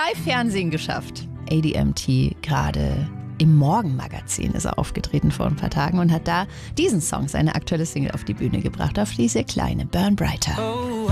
Live-Fernsehen geschafft. ADMT, gerade im Morgenmagazin ist er aufgetreten vor ein paar Tagen und hat da diesen Song, seine aktuelle Single, auf die Bühne gebracht, auf diese kleine Burn Brighter.